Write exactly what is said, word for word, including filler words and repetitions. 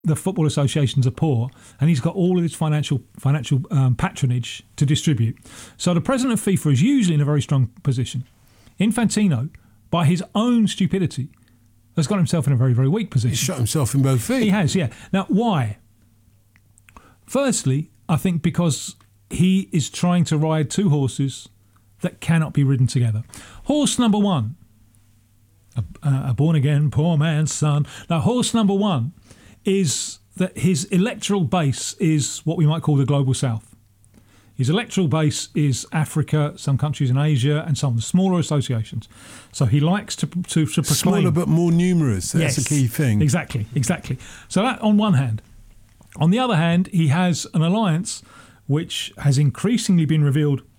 the football associations are poor, and he's got all of his financial financial um, patronage to distribute. So the president of FIFA is usually in a very strong position. Infantino, by his own stupidity, has got himself in a very, very weak position. He's shot himself in both feet. He has, yeah. Now, why? Firstly, I think because he is trying to ride two horses that cannot be ridden together. Horse number one, a, a born-again poor man's son. Now, horse number one is that his electoral base is what we might call the global south. His electoral base is Africa, some countries in Asia, and some smaller associations. So he likes to to, to proclaim... Smaller but more numerous. That's yes, a key thing. Exactly, exactly. So that on one hand. On the other hand, he has an alliance which has increasingly been revealed